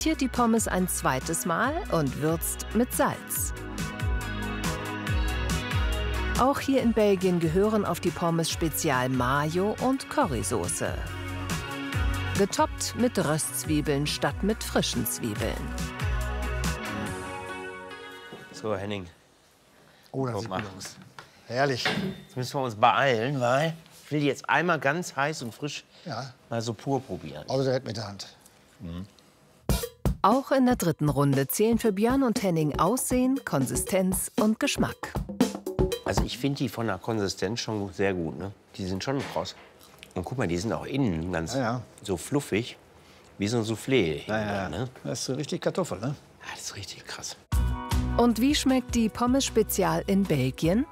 Die Pommes ein zweites Mal und würzt mit Salz. Auch hier in Belgien gehören auf die Pommes spezial Mayo und Currysoße. Getoppt mit Röstzwiebeln statt mit frischen Zwiebeln. So, Henning. Oh, das sieht gut aus. Herrlich. Jetzt müssen wir uns beeilen, weil ich will die jetzt einmal ganz heiß und frisch mal so pur probieren. Also direkt mit der Hand. Auch in der dritten Runde zählen für Björn und Henning Aussehen, Konsistenz und Geschmack. Also ich finde die von der Konsistenz schon sehr gut, ne? Die sind schon kross. Und guck mal, die sind auch innen ganz so fluffig, wie so ein Soufflé. Ne? Das ist so richtig Kartoffel, ne? Ja, das ist richtig krass. Und wie schmeckt die Pommes Spezial in Belgien?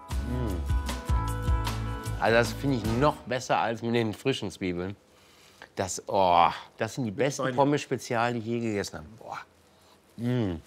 Also das finde ich noch besser als mit den frischen Zwiebeln. Das sind die besten Pommes Spezial, die ich je gegessen habe.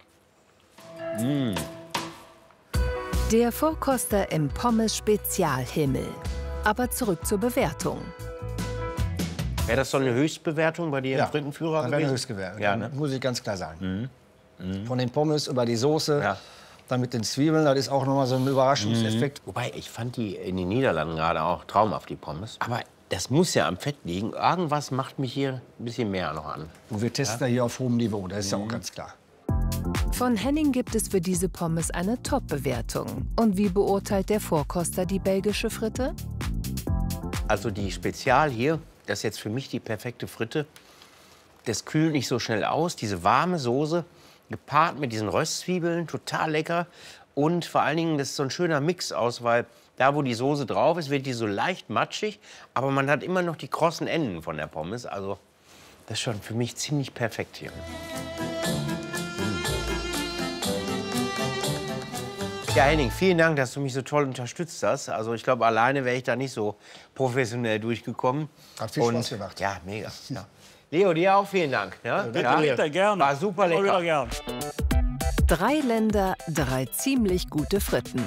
Der Vorkoster im Pommes Spezialhimmel. Aber zurück zur Bewertung. Wäre das so eine Höchstbewertung bei dir im Frittenführer gewesen? Eine Höchstbewertung, ja, ne? Muss ich ganz klar sagen. Von den Pommes über die Soße, dann mit den Zwiebeln, das ist auch noch mal so ein Überraschungseffekt. Wobei, ich fand die in den Niederlanden gerade auch traumhaft, die Pommes. Aber das muss ja am Fett liegen. Irgendwas macht mich hier ein bisschen mehr noch an. Und wir testen ja hier auf hohem Niveau, das ist ja auch ganz klar. Von Henning gibt es für diese Pommes eine Top-Bewertung. Und wie beurteilt der Vorkoster die belgische Fritte? Also die Spezial hier, das ist jetzt für mich die perfekte Fritte. Das kühlt nicht so schnell aus, diese warme Soße, gepaart mit diesen Röstzwiebeln, total lecker. Und vor allen Dingen, das ist so ein schöner Mix aus, weil da, wo die Soße drauf ist, wird die so leicht matschig. Aber man hat immer noch die krossen Enden von der Pommes. Also das ist schon für mich ziemlich perfekt hier. Ja, Henning, vielen Dank, dass du mich so toll unterstützt hast. Also ich glaube, alleine wäre ich da nicht so professionell durchgekommen. Hat viel Spaß gemacht. Ja, mega. Ja. Leo, dir auch vielen Dank. Ja? Bitte, gerne. War super lecker. Wieder gern. 3 Länder, 3 ziemlich gute Fritten.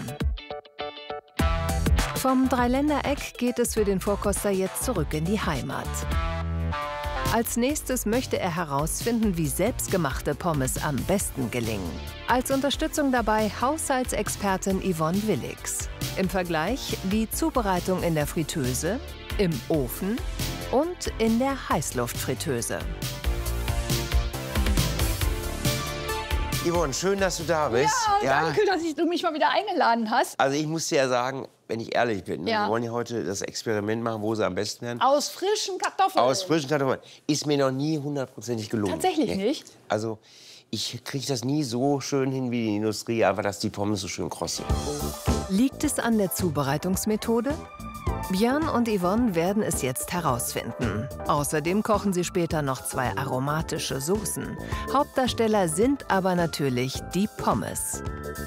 Vom Dreiländereck geht es für den Vorkoster jetzt zurück in die Heimat. Als nächstes möchte er herausfinden, wie selbstgemachte Pommes am besten gelingen. Als Unterstützung dabei Haushaltsexpertin Yvonne Willix. Im Vergleich die Zubereitung in der Fritteuse, im Ofen und in der Heißluftfritteuse. Yvonne, schön, dass du da bist. Ja, danke, dass du mich mal wieder eingeladen hast. Also ich muss dir ja sagen, wenn ich ehrlich bin, wir wollen ja heute das Experiment machen, wo sie am besten werden. Aus frischen Kartoffeln. Aus frischen Kartoffeln. Ist mir noch nie hundertprozentig gelungen. Tatsächlich nicht? Also ich kriege das nie so schön hin wie die Industrie, aber dass die Pommes so schön kross sind. Liegt es an der Zubereitungsmethode? Björn und Yvonne werden es jetzt herausfinden. Außerdem kochen sie später noch 2 aromatische Soßen. Hauptdarsteller sind aber natürlich die Pommes.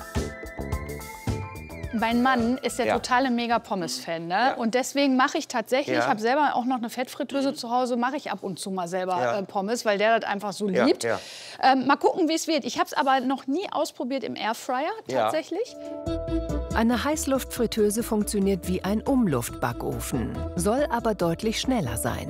Mein Mann ist der totale Mega-Pommes-Fan, ne? Ja. Und deswegen mache ich tatsächlich, ich habe selber auch noch eine Fettfritteuse zu Hause, mache ich ab und zu mal selber Pommes, weil der das einfach so liebt. Ja. Mal gucken, wie es wird. Ich habe es aber noch nie ausprobiert im Airfryer, tatsächlich. Eine Heißluftfritteuse funktioniert wie ein Umluftbackofen, soll aber deutlich schneller sein.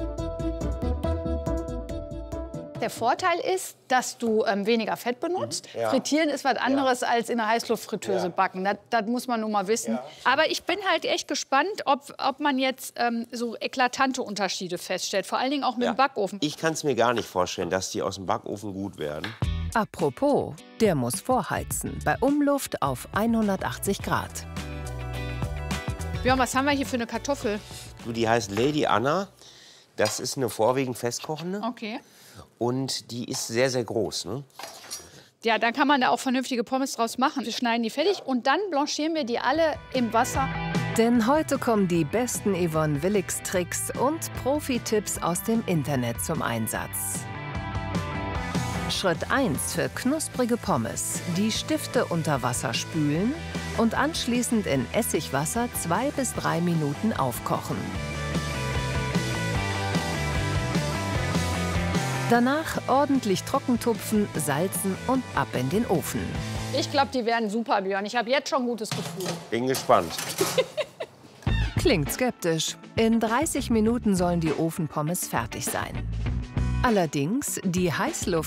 Der Vorteil ist, dass du weniger Fett benutzt. Frittieren ist was anderes als in der Heißluftfritteuse backen. Das muss man nun mal wissen. Aber ich bin halt echt gespannt, ob man jetzt so eklatante Unterschiede feststellt. Vor allen Dingen auch mit dem Backofen. Ich kann es mir gar nicht vorstellen, dass die aus dem Backofen gut werden. Apropos, der muss vorheizen, bei Umluft auf 180 Grad. Björn, was haben wir hier für eine Kartoffel? Du, die heißt Lady Anna. Das ist eine vorwiegend festkochende. Okay. Und die ist sehr, sehr groß. Ne? Ja, dann kann man da auch vernünftige Pommes draus machen. Wir schneiden die fertig und dann blanchieren wir die alle im Wasser. Denn heute kommen die besten Yvonne Willix-Tricks und Profi-Tipps aus dem Internet zum Einsatz. Schritt 1 für knusprige Pommes. Die Stifte unter Wasser spülen und anschließend in Essigwasser 2 bis 3 Minuten aufkochen. Danach ordentlich trockentupfen, salzen und ab in den Ofen. Ich glaube, die werden super, Björn. Ich habe jetzt schon ein gutes Gefühl. Bin gespannt. Klingt skeptisch. In 30 Minuten sollen die Ofenpommes fertig sein. Allerdings, die Heißluft